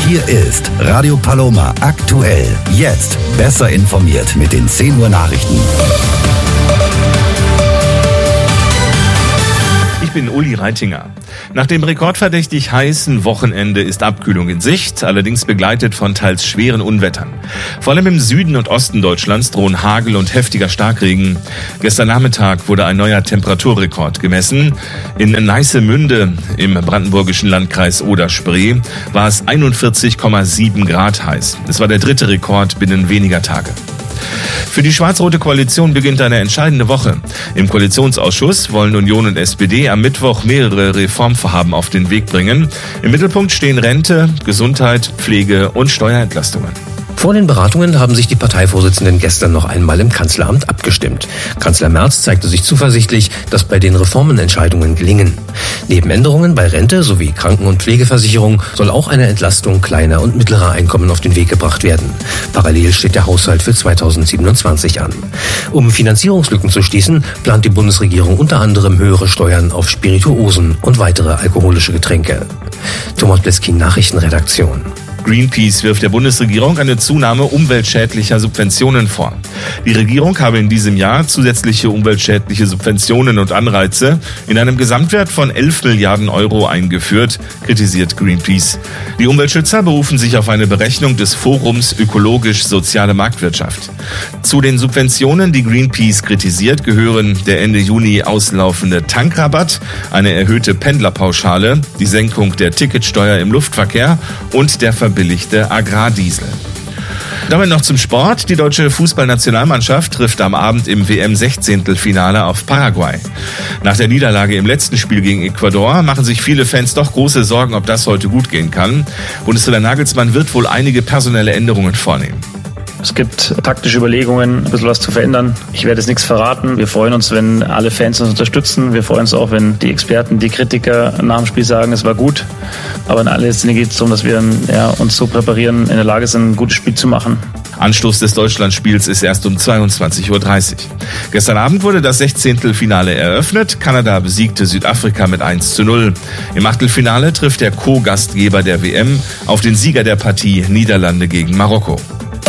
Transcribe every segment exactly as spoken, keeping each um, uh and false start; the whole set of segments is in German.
Hier ist Radio Paloma aktuell. Jetzt besser informiert mit den zehn Uhr Nachrichten. Ich bin Uli Reitinger. Nach dem rekordverdächtig heißen Wochenende ist Abkühlung in Sicht, allerdings begleitet von teils schweren Unwettern. Vor allem im Süden und Osten Deutschlands drohen Hagel und heftiger Starkregen. Gestern Nachmittag wurde ein neuer Temperaturrekord gemessen. In Neissemünde im brandenburgischen Landkreis Oder-Spree war es einundvierzig Komma sieben Grad heiß. Es war der dritte Rekord binnen weniger Tage. Für die schwarz-rote Koalition beginnt eine entscheidende Woche. Im Koalitionsausschuss wollen Union und S P D am Mittwoch mehrere Reformvorhaben auf den Weg bringen. Im Mittelpunkt stehen Rente, Gesundheit, Pflege und Steuerentlastungen. Vor den Beratungen haben sich die Parteivorsitzenden gestern noch einmal im Kanzleramt abgestimmt. Kanzler Merz zeigte sich zuversichtlich, dass bei den Reformen Entscheidungen gelingen. Neben Änderungen bei Rente sowie Kranken- und Pflegeversicherung soll auch eine Entlastung kleiner und mittlerer Einkommen auf den Weg gebracht werden. Parallel steht der Haushalt für zweitausendsiebenundzwanzig an. Um Finanzierungslücken zu schließen, plant die Bundesregierung unter anderem höhere Steuern auf Spirituosen und weitere alkoholische Getränke. Thomas Bleskin, Nachrichtenredaktion. Greenpeace wirft der Bundesregierung eine Zunahme umweltschädlicher Subventionen vor. Die Regierung habe in diesem Jahr zusätzliche umweltschädliche Subventionen und Anreize in einem Gesamtwert von elf Milliarden Euro eingeführt, kritisiert Greenpeace. Die Umweltschützer berufen sich auf eine Berechnung des Forums Ökologisch-Soziale Marktwirtschaft. Zu den Subventionen, die Greenpeace kritisiert, gehören der Ende Juni auslaufende Tankrabatt, eine erhöhte Pendlerpauschale, die Senkung der Ticketsteuer im Luftverkehr und der verbilligte Agrardiesel. Damit noch zum Sport. Die deutsche Fußballnationalmannschaft trifft am Abend im W M-Sechzehntelfinale auf Paraguay. Nach der Niederlage im letzten Spiel gegen Ecuador machen sich viele Fans doch große Sorgen, ob das heute gut gehen kann. Bundestrainer Nagelsmann wird wohl einige personelle Änderungen vornehmen. Es gibt taktische Überlegungen, ein bisschen was zu verändern. Ich werde jetzt nichts verraten. Wir freuen uns, wenn alle Fans uns unterstützen. Wir freuen uns auch, wenn die Experten, die Kritiker nach dem Spiel sagen, es war gut. Aber in aller Linie geht es darum, dass wir ja, uns so präparieren, in der Lage sind, ein gutes Spiel zu machen. Anstoß des Deutschlandspiels ist erst um zweiundzwanzig Uhr dreißig. Gestern Abend wurde das Sechzehntelfinale eröffnet. Kanada besiegte Südafrika mit eins zu null. Im Achtelfinale trifft der Co-Gastgeber der W M auf den Sieger der Partie Niederlande gegen Marokko.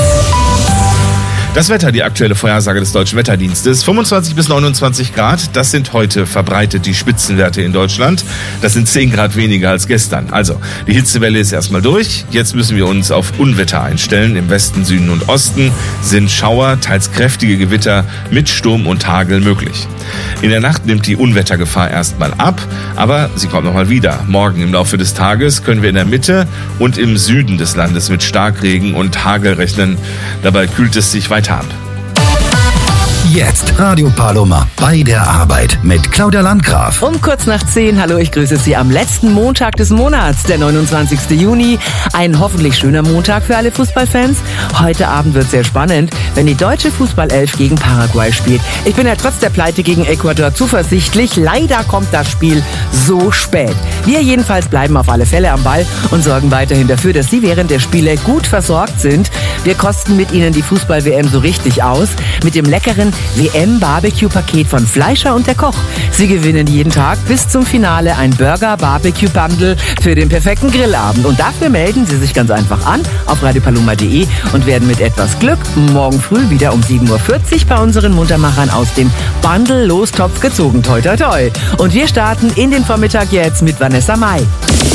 Das Wetter, die aktuelle Vorhersage des Deutschen Wetterdienstes. fünfundzwanzig bis neunundzwanzig Grad, das sind heute verbreitet die Spitzenwerte in Deutschland. Das sind zehn Grad weniger als gestern. Also, die Hitzewelle ist erstmal durch. Jetzt müssen wir uns auf Unwetter einstellen. Im Westen, Süden und Osten sind Schauer, teils kräftige Gewitter mit Sturm und Hagel möglich. In der Nacht nimmt die Unwettergefahr erstmal ab, aber sie kommt nochmal wieder. Morgen im Laufe des Tages können wir in der Mitte und im Süden des Landes mit Starkregen und Hagel rechnen. Dabei kühlt es sich weiter ab. Jetzt Radio Paloma bei der Arbeit mit Claudia Landgraf. Um kurz nach zehn, hallo, ich grüße Sie am letzten Montag des Monats, der neunundzwanzigsten Juni. Ein hoffentlich schöner Montag für alle Fußballfans. Heute Abend wird sehr spannend, wenn die deutsche Fußballelf gegen Paraguay spielt. Ich bin ja trotz der Pleite gegen Ecuador zuversichtlich. Leider kommt das Spiel so spät. Wir jedenfalls bleiben auf alle Fälle am Ball und sorgen weiterhin dafür, dass Sie während der Spiele gut versorgt sind. Wir kosten mit Ihnen die Fußball-W M so richtig aus. Mit dem leckeren W M-Barbecue-Paket von Fleischer und der Koch. Sie gewinnen jeden Tag bis zum Finale ein Burger-Barbecue-Bundle für den perfekten Grillabend. Und dafür melden Sie sich ganz einfach an auf radio paloma punkt de und werden mit etwas Glück morgen früh wieder um sieben Uhr vierzig bei unseren Muntermachern aus dem Bundle-Lostopf gezogen. Toi, toi, toi. Und wir starten in den Vormittag jetzt mit Vanessa Mai.